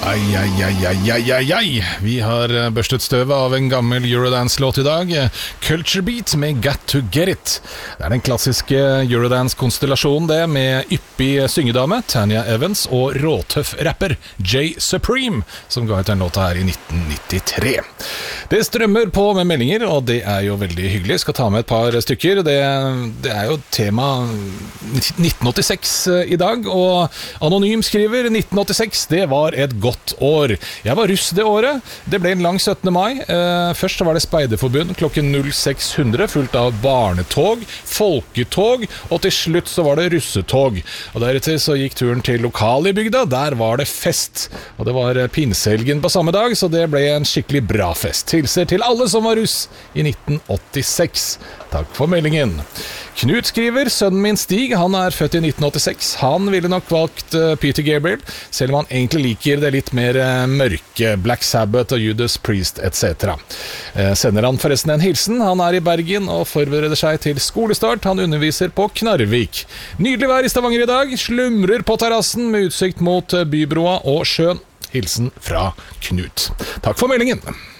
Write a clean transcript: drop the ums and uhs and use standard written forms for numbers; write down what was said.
Ai. Vi har børstet støvet av en gammel Eurodance-låt i dag. Culture Beat med Got to Get It. Det den klassiske Eurodance-konstellasjonen det, med yppig syngedame, Tanya Evans, og råtøff rapper, Jay Supreme, som ga ut den låta her i 1993. Det strømmer på med meldinger, og det jo veldig hyggelig. Jeg skal ta med et par stykker. Det jo tema 1986 i dag, og Anonym skriver 1986, det var et godt år. Jeg var russ det året. Det ble en lang 17. mai. Først så var det Speiderforbund klokken 0600, fulgt av barnetog, folketog, og til slutt så var det russetog. Og deretter så gikk turen til lokalet i bygda. Der var det fest. Og det var pinsehelgen på samme dag, så det ble en skikkelig bra fest. Hilser til alle som var russ i 1986. Takk for meldingen. Knut skriver, sønnen min Stig, han født i 1986. Han ville nok valgt Peter Gabriel, selv om han egentlig liker det litt mer mørke, Black Sabbath og Judas Priest etc. Sender han forresten en hilsen. Han i Bergen og forbereder seg til skolestart. Han underviser på Knarvik. Nydelig vær i Stavanger i dag. Slumrer på terrassen med utsikt mot bybroa og sjøen. Hilsen fra Knut. Takk for meldingen.